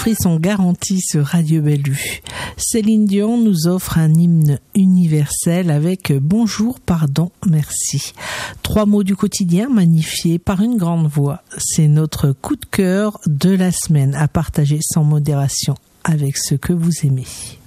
fruits sont garantis sur Radio Bellevue. Céline Dion nous offre un hymne universel avec bonjour, pardon, merci. 3 mots du quotidien magnifiés par une grande voix. C'est notre coup de cœur de la semaine à partager sans modération avec ceux que vous aimez.